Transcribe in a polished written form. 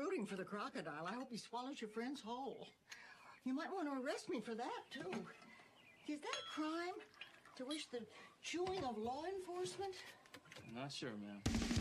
rooting for the crocodile. I hope he swallows your friends whole. You might want to arrest me for that, too. Is that a crime? To wish the chewing of law enforcement? I'm not sure, ma'am.